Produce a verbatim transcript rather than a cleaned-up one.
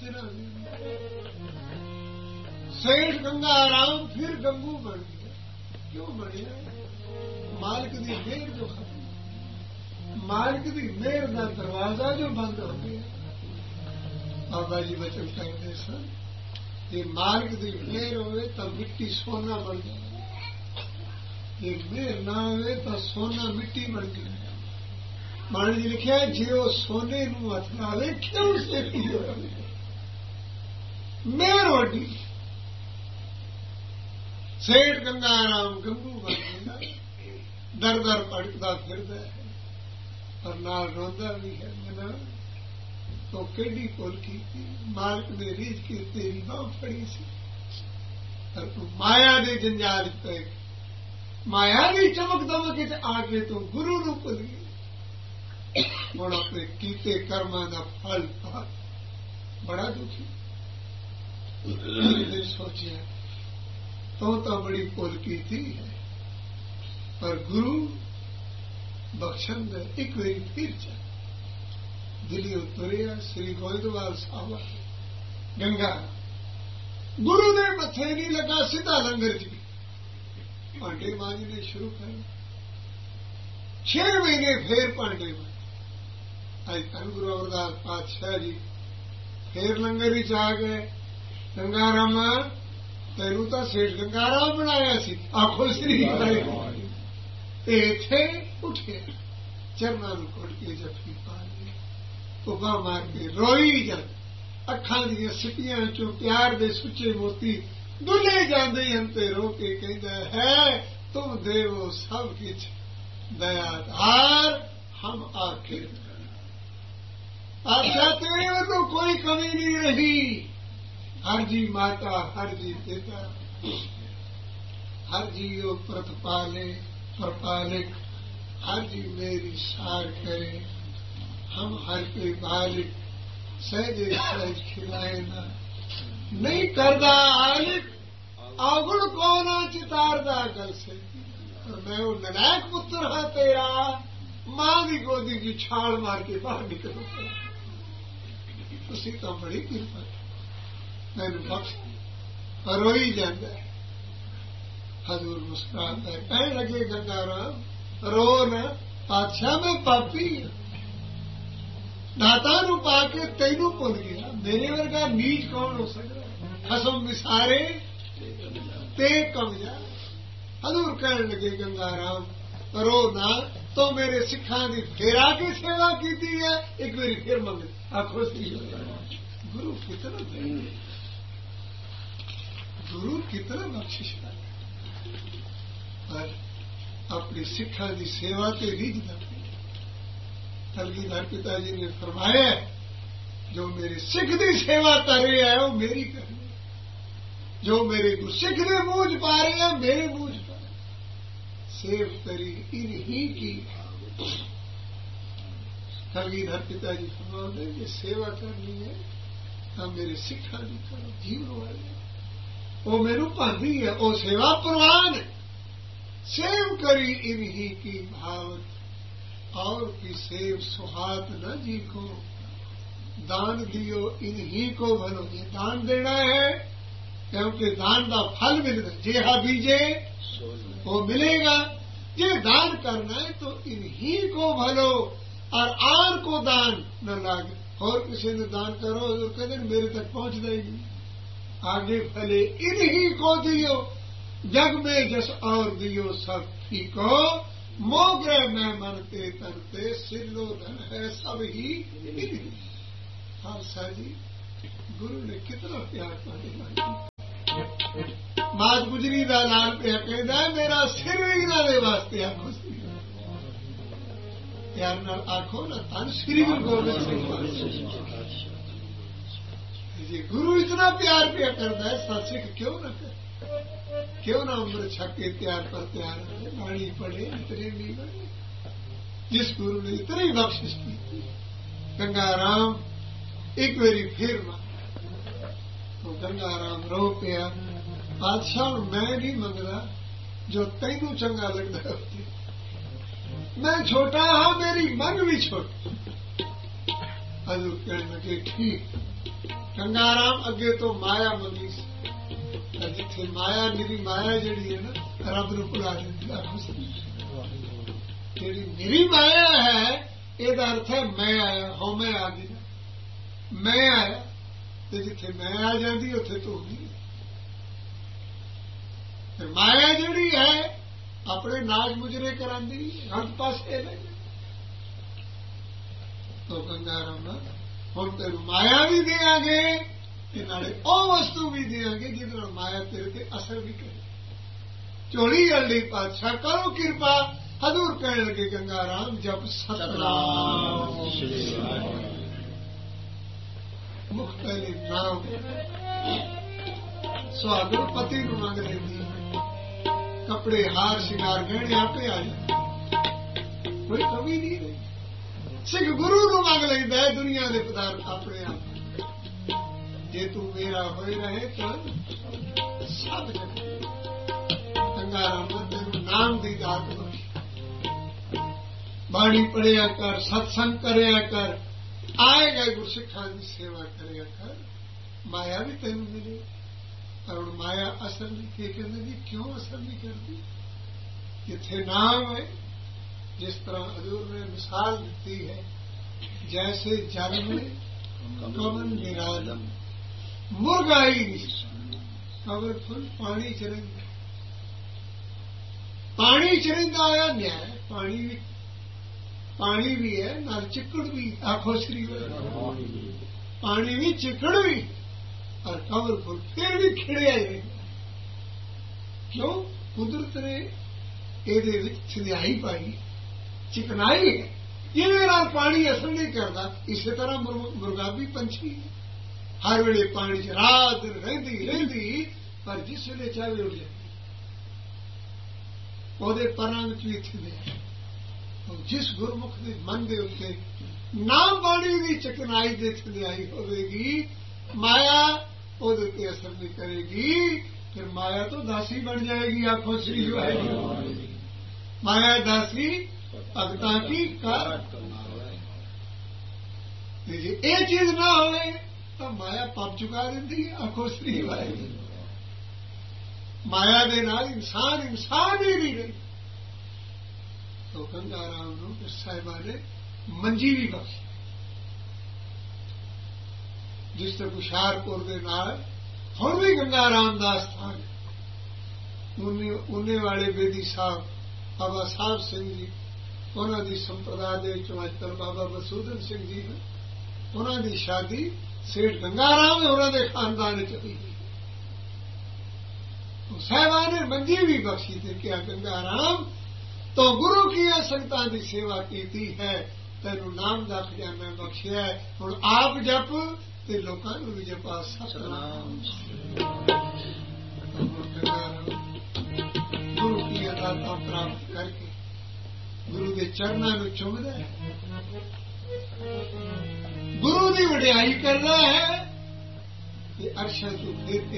तेरा सेठ गंगाराम फिर गंगू बन गया। क्यों बढ़िया? मालिक दी मेहर जो खत्म, मालिक दी मेहर का दरवाजा जो बंद हो गया। बाबा जी वचन कहते सन, ये मालिक दी मेहर होवे तो मिट्टी सोना बन जाए, ये मेहर ना होवे तो सोना मिट्टी बन जाए। महाराज जी लिखा है, जो सोने नू हथ लावे क्यों से मेहर वड्डी। सेठ गंगाराम गंगू बन गया, दर दर भटकदा फिरदा है और नाल रोंदा भी है। मना तो केडी भुल की मालिक ने रीझ के तेरी बांह फड़ी सी, और तू माया दे जंजाल पे, माया की चमक दमक आके तो गुरु नू भुल गई। हुण अपने कीते कर्मां दा फल पा बड़ा दुखी। दिन सोचिया तो तो बड़ी भुल की थी है, पर गुरु बख्शन दे एक बारी फिर जा दिल्ली तुरिया श्री गोविंदवाल साहब गंगा गुरु ने मथे नहीं लगा, सीधा लंगर च भांडे मांजने शुरू कर। छह महीने फिर भांडे मांज। आज धन गुरु अमरदास पातशाह जी फिर लंगर ही आ गए। गंगाराम तेनू तो सेठ गंगाराम बनाया सी, आखो श्री इथे उठे चरना घुट के जफी पा ली, उबा मार के रोई जा। अखां दी सिटियां चो प्यार दे सुचे मोती दुले जांदे हन ते रो के कहंदा है, तुम देवो सब किछ दयाधार, हम आखिर अच्छा तेरे में तो कोई कमी नहीं रही। हर जी माता, हर जी पिता, हर जी यो प्रतिपाले परपालिक, हर जी मेरी सार करे, हम हर के बालिक, सहजे सहज खिलाए ना, नहीं करदा आलिक, अवगुण को ना चितारदा गल से। और मैं वो नलायक पुत्र हा तेरा, मां की गोदी की छाल मार के बाहर निकलो। तुसी तो बड़ी कृपा मैनू बख्श रोई जाता है। हजूर मुस्कुराता है, कह लगे गंगाराम रो न, पातशाह में पापी दाता नू पाके तेनू भुल गया, मेरे वर्गा नीच कौन हो सकता। खसम विसारे ते कम जा। हजूर कह लगे गंगाराम रो ना, तो मेरे सिखा की फिर आके सेवा की है, एक बारी फिर मंग आखो सी। गुरु कितना गुरु कितना बख्शिश पर अपनी सिखा की सेवा ते रीझ करते। कलगीधर पिताजी ने फरमाया, जो मेरे सिख की सेवा कर रहे हैं वो मेरी करनी, जो मेरे गुरसिख ने मूझ पा रहे हैं मेरे मूझ पा रहे। सेव करी इन्हीं की। कलगीधर पिताजी फरमाते ये सेवा करनी है तो मेरे सिखा की करो, जीवन वाले वो मेरू भांदी है, वो सेवा प्रवान है। सेव करी इन्हीं की भावत, और की सेव सुहात न जी को, दान दियो इन्हीं को भलो। ये दान देना है क्योंकि दान का फल मिलता, जेहा बीजे वो मिलेगा। ये दान करना है तो इन्हीं को भलो, और आर को दान न लागे। और किसी ने दान करो तो कहते मेरे तक पहुंच जाएगी, आगे फले इन्हीं को दियो। जग में जस और दियो सब ठीको, मोग्रह में मनते तरते सिलो धन है सब ही इन्हीं। खालसा जी गुरु ने कितना प्यार पाने। मात गुजरी का लाल पे कहता है मेरा सिर भी इन्होंने वास्ते आखो प्यार न आखो ना तन श्री गुरु गोबिंद सिंह। गुरु इतना प्यार पिया करता है, सत्सिख क्यों न कर, क्यों ना अमृत छक के प्यार पर प्यार है। वाणी पढ़े इतने नहीं बने, जिस गुरु ने इतनी बख्शिश की थी। गंगाराम एक बारी फिर तो गंगाराम रो पिया, बादशाह मैं नहीं मंगदा जो तेनू चंगा लगता है। मैं छोटा हाँ, मेरी मन भी छोटी। हजूर कहने लगे ठीक, ਗੰਗਾ ਰਾਮ ਅੱਗੇ ਤੋਂ ਮਾਇਆ ਮੰਗੀ ਸੀ, ਤਾਂ ਜਿੱਥੇ ਮਾਇਆ ਨਿਰੀ ਮਾਇਆ ਜਿਹੜੀ ਹੈ ਨਾ ਰੱਬ ਨੂੰ ਭੁਲਾ ਦਿੰਦੀ ਆ। ਜਿਹੜੀ ਨਿਰੀ ਮਾਇਆ ਹੈ ਇਹਦਾ ਅਰਥ ਹੈ ਮੈਂ ਆਇਆ, ਹੋ ਮੈਂ ਆ ਗਈ, ਮੈਂ ਆਇਆ, ਤੇ ਜਿੱਥੇ ਮੈਂ ਆ ਜਾਂਦੀ ਉੱਥੇ ਤੂੰ ਨਹੀਂ। ਫਿਰ ਮਾਇਆ ਜਿਹੜੀ ਹੈ ਆਪਣੇ ਨਾਚ ਮੁਜਰੇ ਕਰਾਂਦੀ, ਹਰ ਪਾਸੇ ਲੈ ਤੋ ਗੰਗਾ ਰਾਮ ਹੁਣ ਤੈਨੂੰ ਮਾਇਆ ਵੀ ਦੇਵਾਂਗੇ ਤੇ ਨਾਲੇ ਉਹ ਵਸਤੂ ਵੀ ਦੇਵਾਂਗੇ ਜਿਹਦੇ ਨਾਲ ਮਾਇਆ ਤੇਰੇ ਤੇ ਅਸਰ ਵੀ ਕਰੇ। ਝੋਲੀ ਅਲੀ ਪਾਤਸ਼ਾਹ ਕਰੋ ਕਿਰਪਾ। ਹਜ਼ੂਰ ਕਹਿਣ ਲੱਗੇ ਗੰਗਾ ਰਾਮ ਜਪ ਸਤਨਾਮ ਸ਼੍ਰੀ ਵਾਹਿਗੁਰੂ। ਮੁਖ ਪਹਿਲੇ ਨਾਮ ਸੁਹਾਗਣ ਪਤੀ ਨੂੰ ਮੰਗ ਲੈਂਦੀ, ਕੱਪੜੇ ਹਾਰ ਸ਼ਿੰਗਾਰ ਗਹਿਣੇ ਆਪੇ ਆ ਜਾਂਦੇ, ਕੋਈ ਕਮੀ ਨਹੀਂ ਰਹੀ। ਸਿੱਖ ਗੁਰੂ ਨੂੰ ਮੰਗ ਲੈਂਦਾ ਹੈ ਦੁਨੀਆ ਦੇ ਪਦਾਰਥ ਆਪਣੇ ਆਪ। ਜੇ ਤੂੰ ਮੇਰਾ ਹੋਏ ਰਹੇ ਤਾਂ ਸਭ ਜਗ। ਗੰਗਾ ਰਾਮ ਤੈਨੂੰ ਨਾਮ ਦੀ ਦਾਤ ਬਖਸ਼ੀ, ਬਾਣੀ ਪੜਿਆ ਕਰ, ਸਤਸੰਗ ਕਰਿਆ ਕਰ, ਆਏਗਾ ਗੁਰਸਿੱਖਾਂ ਦੀ ਸੇਵਾ ਕਰਿਆ ਕਰ, ਮਾਇਆ ਵੀ ਤੈਨੂੰ ਮਿਲੇ। ਪਰ ਹੁਣ ਮਾਇਆ ਅਸਰ ਨਹੀਂ ਕੀ ਕਹਿੰਦੇ ਜੀ, ਕਿਉਂ ਅਸਰ ਨਹੀਂ ਕਰਦੀ? ਜਿੱਥੇ ਨਾਮ ਹੈ, ਜਿਸ ਤਰ੍ਹਾਂ ਹਜ਼ੂਰ ਨੇ ਮਿਸਾਲ ਦਿੱਤੀ ਹੈ, ਜੈਸੇ ਜਲ में कमल निरालम मुर्गाई कमल फुल पानी च रहिंदा, पानी च रहिंदा आया न्याय। पानी भी पानी भी है नाल चिकड़ भी, आखो श्री पानी भी चिकड़ भी, और कमल फुल फिर भी खिड़िया ही क्यों? कुदरत ने ਇਹਦੇ ਵਿੱਚ ਸਿਧਾਈ ਪਾਈ, ਚਿਕਨਾਈ ਹੈ। ਇਹਦੇ ਨਾਲ ਪਾਣੀ ਅਸਰ ਨਹੀਂ ਕਰਦਾ। ਇਸੇ ਤਰ੍ਹਾਂ ਮੁਰਗਾਬੀ ਪੰਛੀ ਹਰ ਵੇਲੇ ਪਾਣੀ 'ਚ ਰਾਤ ਰਹਿੰਦੀ ਰਹਿੰਦੀ, ਪਰ ਜਿਸ ਵੇਲੇ ਚਾਹੇ ਉੱਡ ਜਾਂਦੀ। ਉਹਦੇ ਪਰਾਂ ਵਿੱਚ ਵੀ ਥਿੰਦੇ। ਜਿਸ ਗੁਰਮੁਖ ਦੇ ਮਨ ਦੇ ਉੱਤੇ ਨਾਮ ਬਾਣੀ ਦੀ ਚਿਕਨਾਈ ਦੇ ਸਿਧਾਈ ਹੋਵੇਗੀ, ਮਾਇਆ ਉਹਦੇ ਤੇ ਅਸਰ ਨਹੀਂ ਕਰੇਗੀ। फिर माया तो दासी बन जाएगी। आंखों श्री वाहिगुरू। माया दासी भगतां की कार। ये चीज ना हो तो माया पाप चुका देती है। आंखों श्री वाहिगुरू। माया दे नाल इंसान इंसान ही नहीं रही। तो गंगा राम नूं फिर साहिबा ने मंजी भी बख्शी, जिस तरह हुशियारपुर दे नाल ਹੁਣ ਵੀ ਗੰਗਾ ਰਾਮ ਦਾ ਸਥਾਨ ਉਹਨੇ ਵਾਲੇ ਬੇਦੀ ਸਾਹਿਬ ਬਾਬਾ ਸਾਹਿਬ ਸਿੰਘ ਜੀ, ਉਹਨਾਂ ਦੀ ਸੰਪਰਦਾ ਦੇ ਵਿੱਚੋਂ ਅੱਜ ਕੱਲ੍ਹ ਬਾਬਾ ਮਸੂਦਨ ਸਿੰਘ ਜੀ ਨੇ, ਉਹਨਾਂ ਦੀ ਸ਼ਾਦੀ ਸੇਠ ਗੰਗਾ ਰਾਮ ਉਹਨਾਂ ਦੇ ਖਾਨਦਾਨ ਵਿੱਚ ਹੋਈ। ਸਾਹਿਬਾਂ ਨੇ ਮੰਜੀ ਵੀ ਬਖਸ਼ੀ ਤੇ ਕਿਹਾ ਗੰਗਾ ਰਾਮ ਤੋਂ ਗੁਰੂ ਕੀਆਂ ਸੰਗਤਾਂ ਦੀ ਸੇਵਾ ਕੀਤੀ ਹੈ, ਤੈਨੂੰ ਨਾਮ ਦਾ ਖਜ਼ਾਨਾ ਬਖਸ਼ਿਆ, ਹੁਣ ਆਪ ਜਪ ਤੇ ਲੋਕਾਂ ਨੂੰ ਵੀ ਜਪਾ ਸਤਨਾਮ। ਗੁਰੂ ਕੀ ਅਦਾਲਤਾਂ ਪ੍ਰਾਪਤ ਕਰਕੇ ਗੁਰੂ ਦੇ ਚਰਨਾਂ ਨੂੰ ਚੁੰਮਦਾ ਹੈ, ਗੁਰੂ ਦੀ ਵਡਿਆਈ ਕਰਦਾ ਹੈ ਤੇ ਅਰਸ਼ਾਂ ਤੋਂ ਫਿਰ ਕੇ